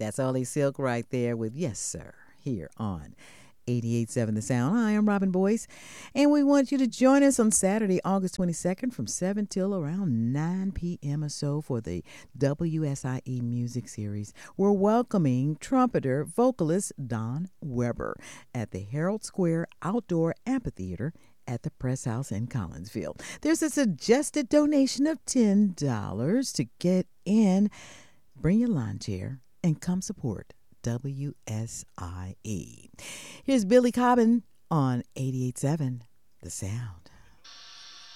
That's Ollie Silk right there with Yes Sir here on 88.7 The Sound. Hi, I'm Robin Boyce, and we want you to join us on Saturday, August 22nd from 7 till around 9 p.m. or so for the WSIE Music Series. We're welcoming trumpeter, vocalist Don Weber at the Herald Square Outdoor Amphitheater at the Press House in Collinsville. There's a suggested donation of $10 to get in. Bring your lawn chair and come support WSIE. Here's Billy Cobbin on 88.7 The Sound.